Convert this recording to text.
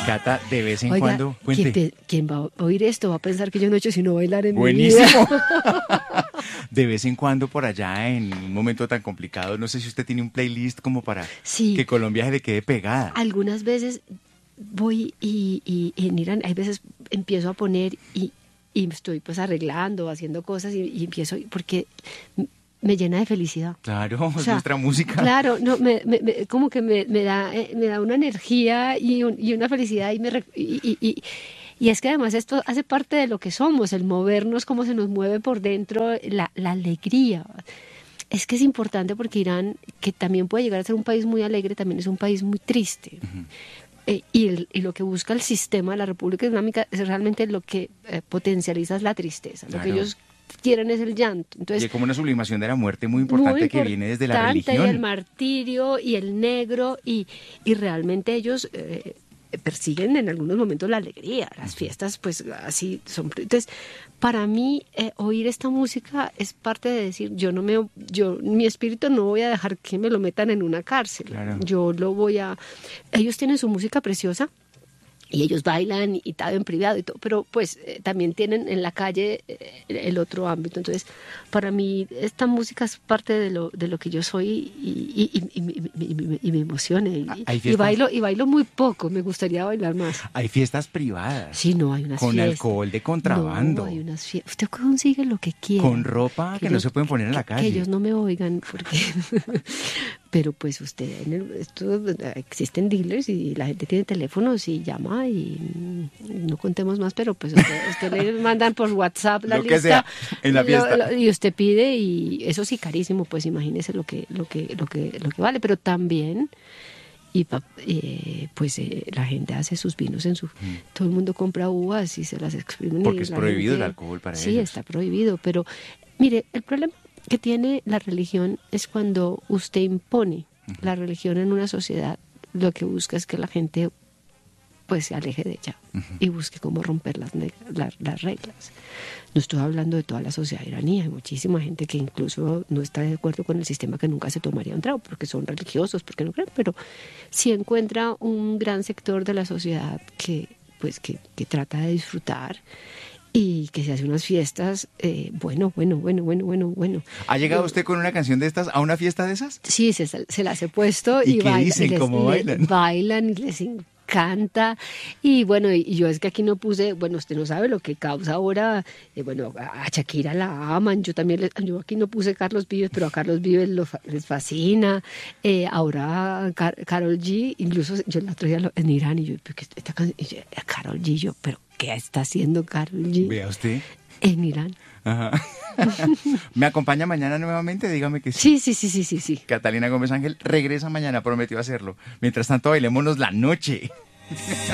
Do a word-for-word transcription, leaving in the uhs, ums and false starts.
Cata, de vez en Oiga, cuando, cuente. ¿quién, te- quién va a oír esto va a pensar que yo no he hecho sino bailar en mi Buenísimo. vida. De vez en cuando por allá, en un momento tan complicado, no sé si usted tiene un playlist como para Sí. que Colombia se le quede pegada. Algunas veces voy y, y, y en Irán, hay veces empiezo a poner y, y estoy pues arreglando, haciendo cosas y, y empiezo, porque me llena de felicidad. Claro, O es sea, nuestra música. Claro, no, me, me- me- como que me, me da, eh, me da una energía y, un- y una felicidad y, me, re- y, y- y- y es que además esto hace parte de lo que somos, el movernos, cómo se nos mueve por dentro, la, la alegría. Es que es importante porque Irán, que también puede llegar a ser un país muy alegre, también es un país muy triste. Eh, y, el- y lo que busca el sistema de la República Islámica es realmente lo que eh, potencializa es la tristeza. Lo que Claro. ellos quieren es el llanto. Y Entonces, es como una sublimación de la muerte muy importante muy que viene desde la importante, religión. y el martirio y el negro y, y realmente ellos eh, persiguen en algunos momentos la alegría, las fiestas pues así son. Entonces, para mí eh, oír esta música es parte de decir, yo no me, yo mi espíritu no voy a dejar que me lo metan en una cárcel. Claro. Yo lo voy a, ellos tienen su música preciosa. Y ellos bailan y tal en privado y todo, pero pues eh, también tienen en la calle eh, el otro ámbito. Entonces, para mí esta música es parte de lo de lo que yo soy y, y, y, y, y- y- y me emociona. Y, Hay y fiestas. bailo y bailo muy poco, me gustaría bailar más. Hay fiestas privadas. Sí, no, hay unas Con fiestas. alcohol de contrabando. No, hay unas fiestas. Usted consigue lo que quiera. Con ropa que no se pueden poner en la que- calle. Que ellos no me oigan, porque... Pero pues usted, en el- esto, existen dealers y la gente tiene teléfonos y llama y mm, no contemos más, pero pues usted, usted le mandan por WhatsApp la Lo que lista. sea, en la lo- fiesta. lo- y usted pide y eso sí carísimo, pues imagínese lo que, lo que, lo que, lo que vale, pero también... Y pa- eh, pues eh, la gente hace sus vinos en su... Todo el mundo compra uvas y se las exprimen. y Porque es la prohibido gente- el alcohol para sí, ellos. está prohibido, pero mire, el problema que tiene la religión es cuando usted impone la religión en una sociedad, lo que busca es que la gente pues se aleje de ella y busque cómo romper las, ne- la- las reglas. No estoy hablando de toda la sociedad iraní, hay muchísima gente que incluso no está de acuerdo con el sistema, que nunca se tomaría un trago porque son religiosos, porque no creen, pero si encuentra un gran sector de la sociedad que pues que, que trata de disfrutar y que se hace unas fiestas, eh, bueno, bueno, bueno, bueno, bueno, bueno. ¿Ha llegado usted con una canción de estas a una fiesta de esas? Sí, se, se las he puesto ¿Y y, qué bailan, dicen? y les- ¿Cómo le- bailan? bailan y les encanta. Y bueno, y yo es que aquí no puse, bueno, usted no sabe lo que causa ahora, eh, bueno, a Shakira la aman, yo también, les- yo aquí no puse Carlos Vives, pero a Carlos Vives lo fa- les fascina. Eh, ahora Car- Karol G, incluso yo el otro día lo- en Irán y yo, "¿Pero qué esta canción?" Y yo, Karol G, yo, pero ¿qué está haciendo Karol G Vea usted. en Irán? Ajá. ¿Me acompaña mañana nuevamente? Dígame que sí. Sí, sí, sí, sí, sí, sí. Catalina Gómez Ángel regresa mañana, prometió hacerlo. Mientras tanto, bailémonos la noche.